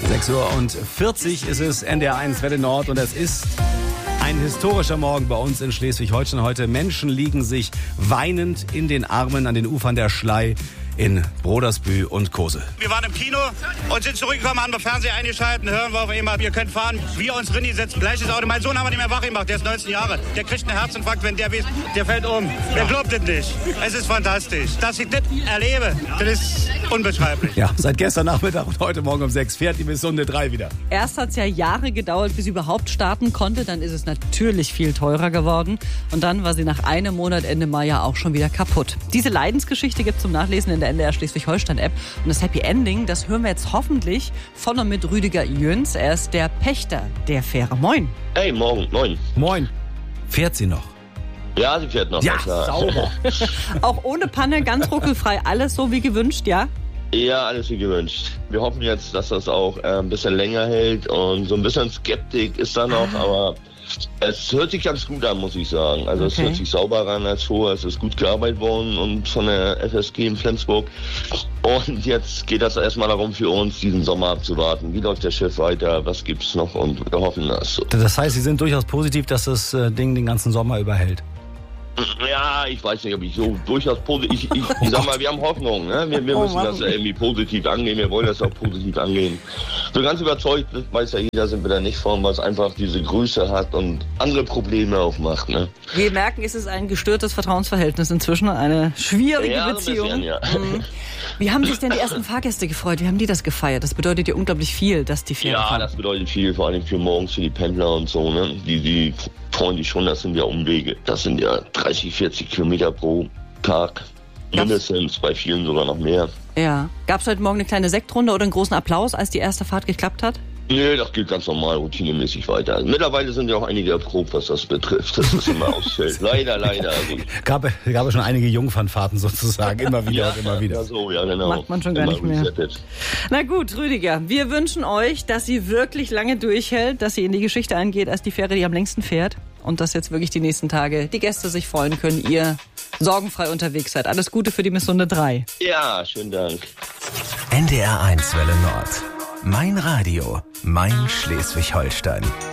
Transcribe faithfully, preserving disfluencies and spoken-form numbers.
sechs Uhr und vierzig ist es, N D R eins Welle Nord, und es ist ein historischer Morgen bei uns in Schleswig-Holstein heute. Menschen liegen sich weinend in den Armen an den Ufern der Schlei in Brodersbühl und Kosel. Wir waren im Kino und sind zurückgekommen, haben den Fernseher eingeschaltet, hören wir auf einmal, ihr könnt fahren, wir uns drin setzen, gleiches Auto. Mein Sohn haben wir nicht mehr wach gemacht, der ist neunzehn Jahre, der kriegt einen Herzinfarkt, wenn der weiß, der fällt um. Der glaubt es nicht. Es ist fantastisch. Dass ich das erlebe, das ist unbeschreiblich. Ja, seit gestern Nachmittag und heute Morgen um sechs fährt die Missunde drei wieder. Erst hat es ja Jahre gedauert, bis sie überhaupt starten konnte. Dann ist es natürlich viel teurer geworden. Und dann war sie nach einem Monat Ende Mai ja auch schon wieder kaputt. Diese Leidensgeschichte gibt es zum Nachlesen in der N D R Schleswig-Holstein-App. Und das Happy Ending, das hören wir jetzt hoffentlich von und mit Rüdiger Jöns. Er ist der Pächter der Fähre. Moin. Hey, morgen, moin. Moin. Fährt sie noch? Ja, sie fährt noch. Ja, klar. sauber. Auch ohne Panne, ganz ruckelfrei, alles so wie gewünscht, ja? Ja, alles wie gewünscht. Wir hoffen jetzt, dass das auch äh, ein bisschen länger hält, und so ein bisschen Skeptik ist da noch, aber es hört sich ganz gut an, muss ich sagen. Also Okay. Es hört sich sauberer an als vorher, es ist gut gearbeitet worden und von der F S G in Flensburg. Und jetzt geht das erstmal darum für uns, diesen Sommer abzuwarten. Wie läuft das Schiff weiter, was gibt's noch, und wir hoffen das. Das heißt, Sie sind durchaus positiv, dass das äh, Ding den ganzen Sommer überhält. Ja, ich weiß nicht, ob ich so durchaus positiv, ich, ich, ich sag mal, wir haben Hoffnung, ne? Wir, wir Oh müssen Mann. das irgendwie positiv angehen, wir wollen das auch positiv angehen. So ganz überzeugt, weiß ja jeder, sind wir da nicht von, weil es einfach diese Größe hat und andere Probleme aufmacht, ne? Wir merken, es ist ein gestörtes Vertrauensverhältnis inzwischen, eine schwierige Ja, so ein Beziehung. bisschen, ja. Mhm. Wie haben sich denn die ersten Fahrgäste gefreut? Wie haben die das gefeiert? Das bedeutet ja unglaublich viel, dass die Fähre Ja, fahren. das bedeutet viel, vor allem für morgens, für die Pendler und so, ne? Die, die freuen sich schon, das sind ja Umwege. Das sind ja dreißig, vierzig Kilometer pro Tag. Mindestens, bei vielen sogar noch mehr. Ja. Gab es heute Morgen eine kleine Sektrunde oder einen großen Applaus, als die erste Fahrt geklappt hat? Nee, das geht ganz normal, routinemäßig weiter. Also mittlerweile sind ja auch einige erprobt, was das betrifft, dass das immer ausfällt. Leider, leider. Also, Gab, gab es schon einige Jungfernfahrten sozusagen, immer wieder und immer wieder. Ja, so, ja, genau. Macht man schon gar Immer nicht mehr. resettet. Na gut, Rüdiger, wir wünschen euch, dass sie wirklich lange durchhält, dass sie in die Geschichte eingeht als die Fähre, die am längsten fährt, und dass jetzt wirklich die nächsten Tage die Gäste sich freuen können, ihr sorgenfrei unterwegs seid. Alles Gute für die Missunde drei. Ja, schönen Dank. N D R eins Welle Nord. Mein Radio, mein Schleswig-Holstein.